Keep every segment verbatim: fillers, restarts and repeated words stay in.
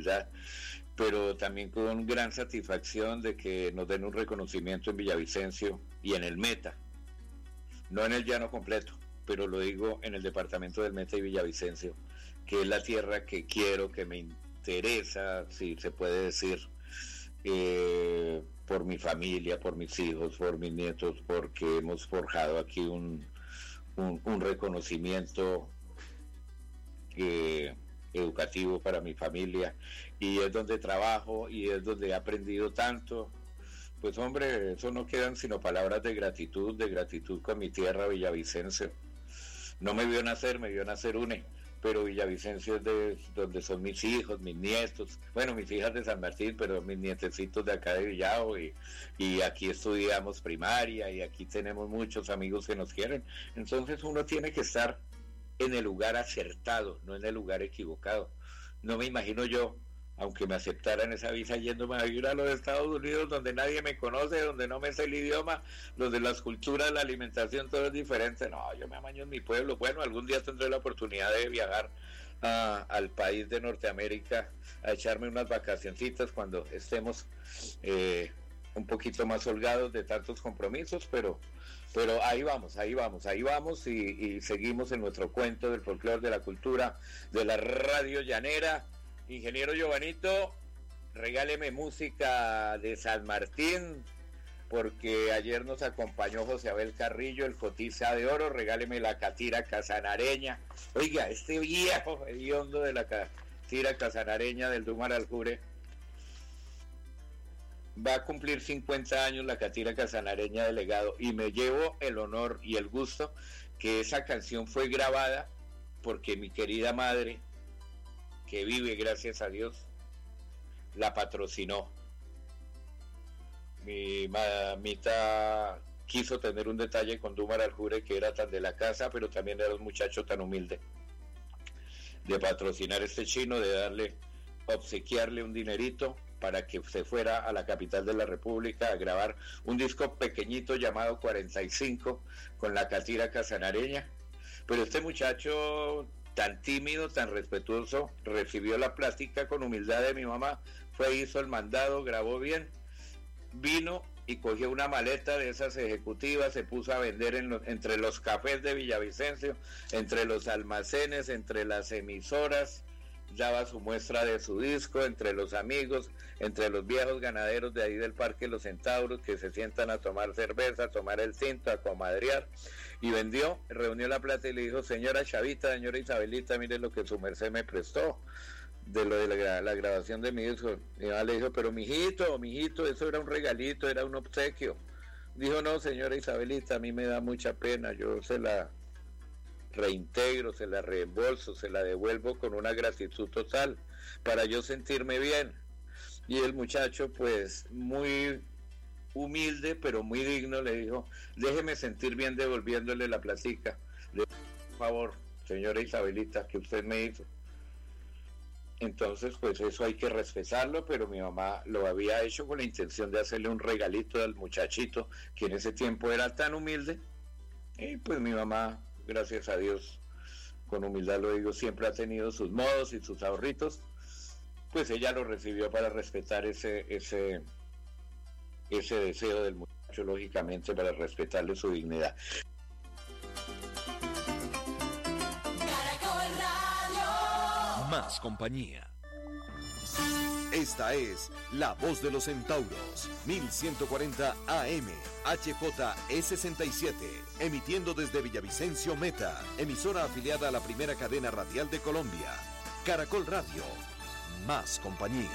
humildad, pero también con gran satisfacción de que nos den un reconocimiento en Villavicencio y en el Meta, no en el llano completo, pero lo digo en el departamento del Meta y Villavicencio, que es la tierra que quiero, que me interesa, si se puede decir, eh, por mi familia, por mis hijos, por mis nietos, porque hemos forjado aquí un, un, un reconocimiento eh, educativo para mi familia, y es donde trabajo y es donde he aprendido tanto. Pues hombre, eso no quedan sino palabras de gratitud, de gratitud con mi tierra, Villavicencio. No me vio nacer, me vio nacer UNE, pero Villavicencio es de donde son mis hijos, mis nietos, bueno, mis hijas de San Martín, pero mis nietecitos de acá de Villavo, y, y aquí estudiamos primaria, y aquí tenemos muchos amigos que nos quieren. Entonces uno tiene que estar en el lugar acertado, no en el lugar equivocado. No me imagino yo, aunque me aceptaran esa visa, yéndome a vivir a los Estados Unidos, donde nadie me conoce, donde no me sé el idioma, donde las culturas, la alimentación, todo es diferente. No, yo me amaño en mi pueblo. Bueno, algún día tendré la oportunidad de viajar a, al país de Norteamérica a echarme unas vacacioncitas cuando estemos eh, un poquito más holgados de tantos compromisos, pero pero ahí vamos, ahí vamos, ahí vamos, y, y seguimos en nuestro cuento del folclore, de la cultura, de la radio llanera. Ingeniero Giovanito, regáleme música de San Martín, porque ayer nos acompañó José Abel Carrillo, el Cotiza de Oro. Regáleme la catira casanareña. Oiga, este viejo hediondo de la catira casanareña del Dumar Aljure va a cumplir cincuenta años, la catira casanareña del Legado, y me llevo el honor y el gusto que esa canción fue grabada porque mi querida madre, que vive, gracias a Dios, la patrocinó. Mi mamita quiso tener un detalle con Dumar Aljure, que era tan de la casa, pero también era un muchacho tan humilde, de patrocinar a este chino, de darle, obsequiarle un dinerito para que se fuera a la capital de la República a grabar un disco pequeñito llamado cuarenta y cinco con la catira casanareña. Pero este muchacho, tan tímido, tan respetuoso, recibió la plática con humildad de mi mamá, fue, hizo el mandado, grabó bien, vino y cogió una maleta de esas ejecutivas, se puso a vender en los, entre los cafés de Villavicencio, entre los almacenes, entre las emisoras, daba su muestra de su disco, entre los amigos, entre los viejos ganaderos de ahí del Parque Los Centauros, que se sientan a tomar cerveza, a tomar el cinto, a comadrear, y vendió, reunió la plata y le dijo: señora Chavita, señora Isabelita, mire lo que su merced me prestó de lo de la, la grabación de mi disco. Mi mamá le dijo: pero mijito, mijito, eso era un regalito, era un obsequio. Dijo: no, señora Isabelita, a mí me da mucha pena, yo se la reintegro, se la reembolso, se la devuelvo con una gratitud total para yo sentirme bien. Y el muchacho, pues muy humilde pero muy digno, le dijo: déjeme sentir bien devolviéndole la platica, por favor, señora Isabelita, que usted me hizo. Entonces, pues eso hay que respetarlo, pero mi mamá lo había hecho con la intención de hacerle un regalito al muchachito, que en ese tiempo era tan humilde. Y pues mi mamá, gracias a Dios, con humildad lo digo, siempre ha tenido sus modos y sus ahorritos. Pues ella lo recibió para respetar ese ese ese deseo del muchacho, lógicamente, para respetarle su dignidad. Caracol Radio. Más compañía. Esta es La Voz de los Centauros, mil ciento cuarenta A M, H J E sesenta y siete, emitiendo desde Villavicencio Meta, emisora afiliada a la primera cadena radial de Colombia. Caracol Radio, más compañía.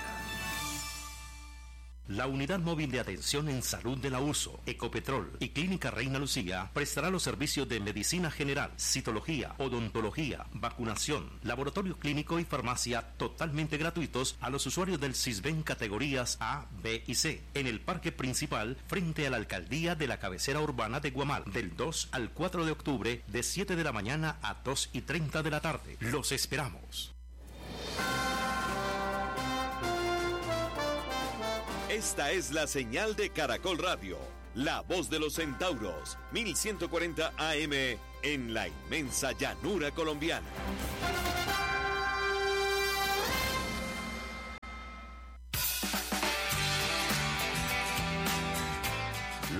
La Unidad Móvil de Atención en Salud de la U S O, Ecopetrol y Clínica Reina Lucía prestará los servicios de medicina general, citología, odontología, vacunación, laboratorio clínico y farmacia totalmente gratuitos a los usuarios del SISBEN categorías A, B y C en el parque principal frente a la alcaldía de la cabecera urbana de Guamal del dos al cuatro de octubre de siete de la mañana a dos y treinta de la tarde. Los esperamos. Esta es la señal de Caracol Radio, La Voz de los Centauros, mil ciento cuarenta A M en la inmensa llanura colombiana.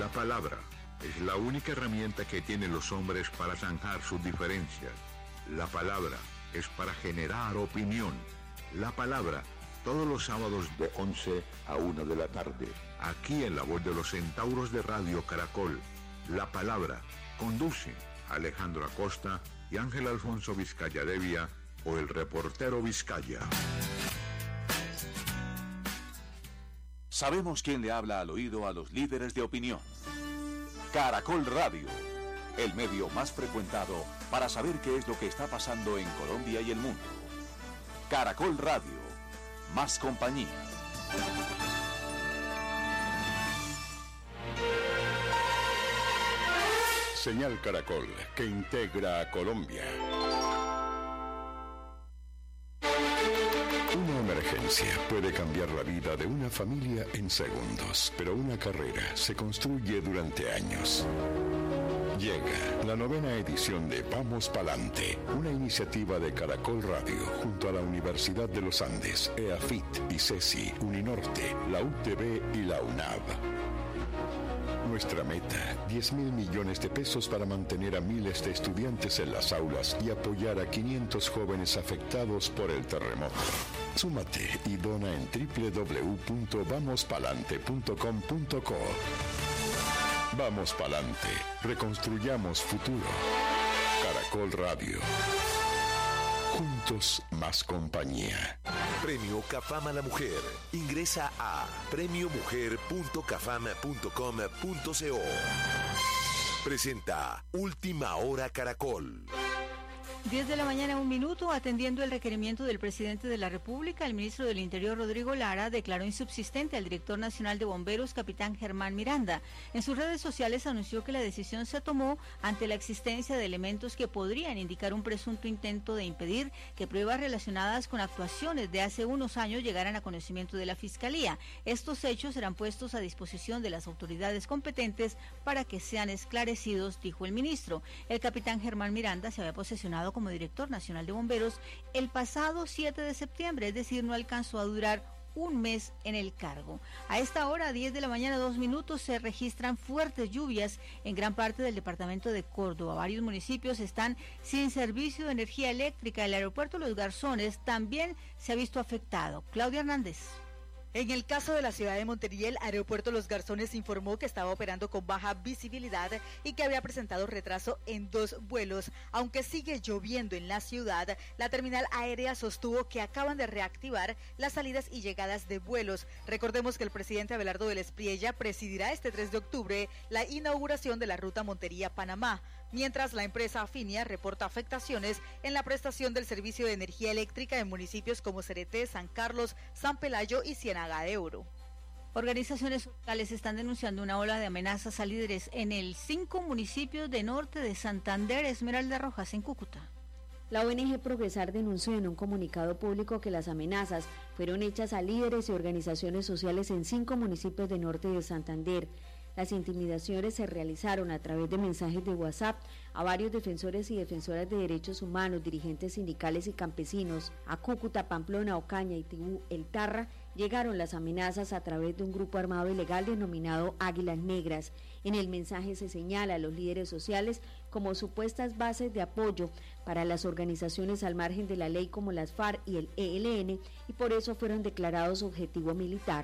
La palabra es la única herramienta que tienen los hombres para zanjar sus diferencias. La palabra es para generar opinión. La palabra, todos los sábados de once a una de la tarde, aquí en La Voz de los Centauros de Radio Caracol. La palabra, conduce Alejandro Acosta y Ángel Alfonso Vizcaya Devia o el reportero Vizcaya. Sabemos quién le habla al oído a los líderes de opinión. Caracol Radio, el medio más frecuentado para saber qué es lo que está pasando en Colombia y el mundo. Caracol Radio, más compañía. Señal Caracol, que integra a Colombia. Una emergencia puede cambiar la vida de una familia en segundos, pero una carrera se construye durante años. Llega la novena edición de Vamos Palante, una iniciativa de Caracol Radio junto a la Universidad de los Andes, EAFIT, ICESI, Uninorte, la U T B y la UNAV. Nuestra meta, diez mil millones de pesos para mantener a miles de estudiantes en las aulas y apoyar a quinientos jóvenes afectados por el terremoto. Súmate y dona en doble u doble u doble u punto vamos palante punto com punto co. Vamos Palante, reconstruyamos futuro. Caracol Radio. Juntos más compañía. Premio Cafam a la Mujer. Ingresa a premio mujer punto cafam punto com punto co. Presenta Última Hora Caracol. diez de la mañana, un minuto. Atendiendo el requerimiento del presidente de la República, el ministro del Interior, Rodrigo Lara, declaró insubsistente al director nacional de bomberos, capitán Germán Miranda. En sus redes sociales anunció que la decisión se tomó ante la existencia de elementos que podrían indicar un presunto intento de impedir que pruebas relacionadas con actuaciones de hace unos años llegaran a conocimiento de la Fiscalía. Estos hechos serán puestos a disposición de las autoridades competentes para que sean esclarecidos, dijo el ministro. El capitán Germán Miranda se había posesionado como director nacional de bomberos el pasado siete de septiembre, es decir, no alcanzó a durar un mes en el cargo. A esta hora, diez de la mañana, dos minutos, se registran fuertes lluvias en gran parte del departamento de Córdoba. Varios municipios están sin servicio de energía eléctrica. El aeropuerto Los Garzones también se ha visto afectado. Claudia Hernández. En el caso de la ciudad de Montería, el aeropuerto Los Garzones informó que estaba operando con baja visibilidad y que había presentado retraso en dos vuelos. Aunque sigue lloviendo en la ciudad, la terminal aérea sostuvo que acaban de reactivar las salidas y llegadas de vuelos. Recordemos que el presidente Abelardo del Espriella presidirá este tres de octubre la inauguración de la ruta Montería-Panamá, mientras la empresa Afinia reporta afectaciones en la prestación del servicio de energía eléctrica en municipios como Cereté, San Carlos, San Pelayo y Ciénaga de Oro. Organizaciones sociales están denunciando una ola de amenazas a líderes en el cinco municipios de norte de Santander, Esmeralda Rojas, en Cúcuta. La O N G Progresar denunció en un comunicado público que las amenazas fueron hechas a líderes y organizaciones sociales en cinco municipios de norte de Santander. Las intimidaciones se realizaron a través de mensajes de WhatsApp a varios defensores y defensoras de derechos humanos, dirigentes sindicales y campesinos. A Cúcuta, Pamplona, Ocaña y Tibú, El Tarra, llegaron las amenazas a través de un grupo armado ilegal denominado Águilas Negras. En el mensaje se señala a los líderes sociales como supuestas bases de apoyo para las organizaciones al margen de la ley como las FARC y el E L N, y por eso fueron declarados objetivo militar.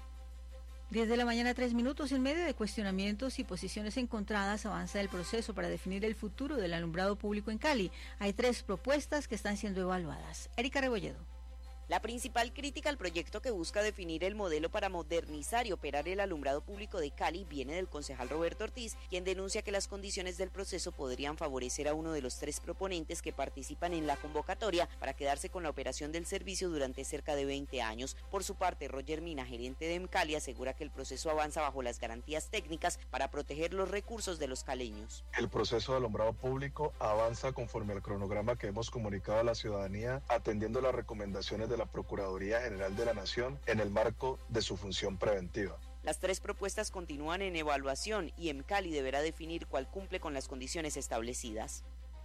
diez de la mañana, tres minutos. En medio de cuestionamientos y posiciones encontradas, avanza el proceso para definir el futuro del alumbrado público en Cali. Hay tres propuestas que están siendo evaluadas. Erika Rebolledo. La principal crítica al proyecto que busca definir el modelo para modernizar y operar el alumbrado público de Cali viene del concejal Roberto Ortiz, quien denuncia que las condiciones del proceso podrían favorecer a uno de los tres proponentes que participan en la convocatoria para quedarse con la operación del servicio durante cerca de veinte años. Por su parte, Roger Mina, gerente de EMCALI, asegura que el proceso avanza bajo las garantías técnicas para proteger los recursos de los caleños. El proceso de alumbrado público avanza conforme al cronograma que hemos comunicado a la ciudadanía, atendiendo las recomendaciones de la Procuraduría General de la Nación en el marco de su función preventiva. Las tres propuestas continúan en evaluación y EMCALI deberá definir cuál cumple con las condiciones establecidas.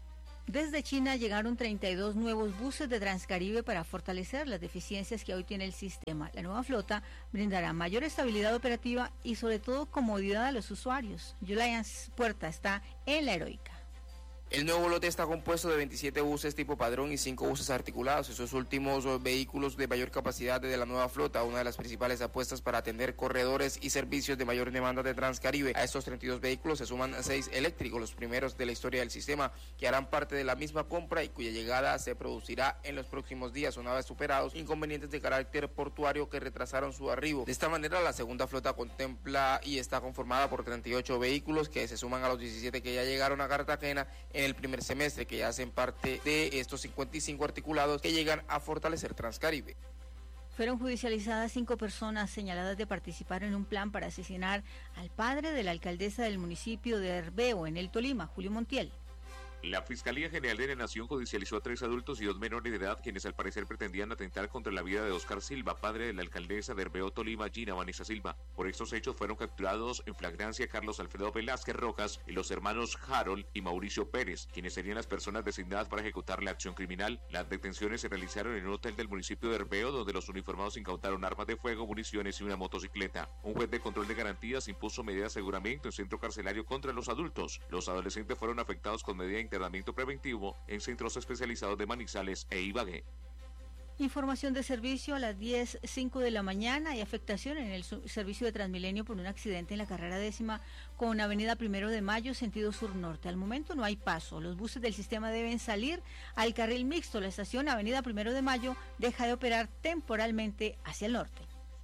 Desde China llegaron treinta y dos nuevos buses de Transcaribe para fortalecer las deficiencias que hoy tiene el sistema. La nueva flota brindará mayor estabilidad operativa y sobre todo comodidad a los usuarios. Julian Puerta está en La Heroica. El nuevo lote está compuesto de veintisiete buses tipo padrón y cinco buses articulados. Esos últimos vehículos de mayor capacidad de la nueva flota, una de las principales apuestas para atender corredores y servicios de mayor demanda de Transcaribe. A estos treinta y dos vehículos se suman seis eléctricos, los primeros de la historia del sistema, que harán parte de la misma compra y cuya llegada se producirá en los próximos días, una vez superados inconvenientes de carácter portuario que retrasaron su arribo. De esta manera, la segunda flota contempla y está conformada por treinta y ocho vehículos que se suman a los diecisiete que ya llegaron a Cartagena en el primer semestre, que ya hacen parte de estos cincuenta y cinco articulados que llegan a fortalecer Transcaribe. Fueron judicializadas cinco personas señaladas de participar en un plan para asesinar al padre de la alcaldesa del municipio de Herbeo, en el Tolima, Julio Montiel. La Fiscalía General de la Nación judicializó a tres adultos y dos menores de edad quienes al parecer pretendían atentar contra la vida de Oscar Silva, padre de la alcaldesa de Herbeo, Tolima, Gina Vanessa Silva. Por estos hechos fueron capturados en flagrancia Carlos Alfredo Velázquez Rojas y los hermanos Harold y Mauricio Pérez, quienes serían las personas designadas para ejecutar la acción criminal. Las detenciones se realizaron en un hotel del municipio de Herbeo, donde los uniformados incautaron armas de fuego, municiones y una motocicleta. Un juez de control de garantías impuso medida de aseguramiento en centro carcelario contra los adultos. Los adolescentes fueron afectados con medida de internamiento preventivo en centros especializados de Manizales e Ibagué. Información de servicio: a las diez cinco de la mañana hay afectación en el servicio de Transmilenio por un accidente en la carrera décima con avenida Primero de Mayo, sentido sur-norte. Al momento no hay paso. Los buses del sistema deben salir al carril mixto. La estación avenida Primero de Mayo deja de operar temporalmente hacia el norte.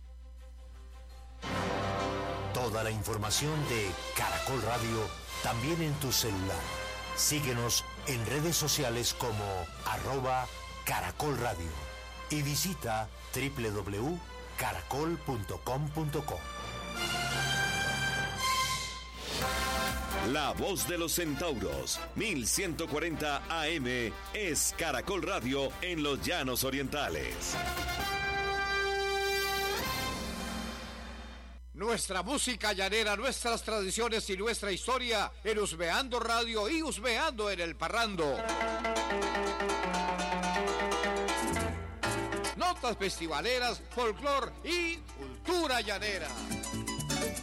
Toda la información de Caracol Radio también en tu celular. Síguenos en redes sociales como arroba Caracol Radio y visita doble u doble u doble u punto caracol punto com punto co. La voz de los centauros, mil ciento cuarenta A M, es Caracol Radio en los Llanos Orientales. Nuestra música llanera, nuestras tradiciones y nuestra historia en Husmeando Radio y Husmeando en el Parrando. Notas festivaleras, folclor y cultura llanera.